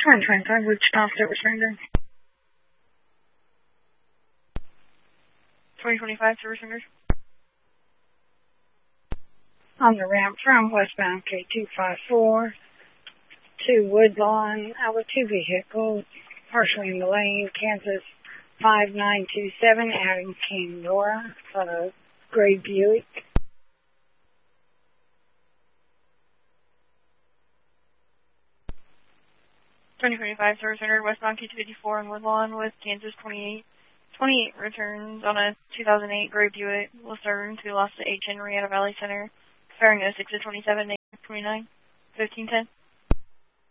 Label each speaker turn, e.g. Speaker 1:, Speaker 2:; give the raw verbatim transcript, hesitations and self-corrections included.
Speaker 1: one twenty-five, Wichita Service Ranger.
Speaker 2: twenty twenty-five Service Ranger.
Speaker 1: On the ramp from westbound K two five four to Woodlawn, out with two vehicles, partially in the lane, Kansas five nine two seven, adding Pandora, uh, gray Buick.
Speaker 2: twenty twenty-five Service Center, westbound K two fifty-four in Woodlawn with Kansas twenty-eight. twenty-eight returns on a two thousand eight gray Buick Lucerne to Los H. Henrietta Valley Center, faring oh six to twenty-seven, twenty-nine, fifteen ten.